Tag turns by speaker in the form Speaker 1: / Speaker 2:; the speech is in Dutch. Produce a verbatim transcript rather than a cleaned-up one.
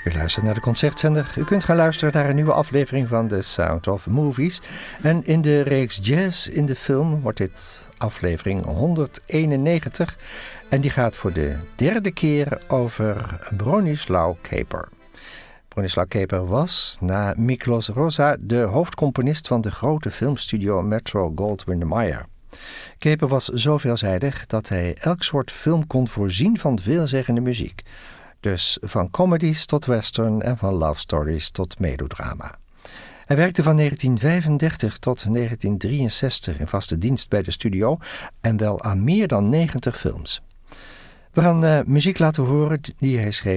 Speaker 1: U luistert naar de Concertzender. U kunt gaan luisteren naar een nieuwe aflevering van The Sound of Movies. En in de reeks Jazz in de film wordt dit aflevering honderdeenennegentig. En die gaat voor de derde keer over Bronislaw Kaper. Bronislaw Kaper was, na Miklos Rozsa, de hoofdcomponist van de grote filmstudio Metro-Goldwyn-Mayer. Kaper was zo veelzijdig dat hij elk soort film kon voorzien van veelzeggende muziek. Dus van comedies tot western en van love stories tot melodrama. Hij werkte van negentien vijfendertig tot negentien drieënzestig in vaste dienst bij de studio en wel aan meer dan negentig films. We gaan uh, muziek laten horen die hij schreef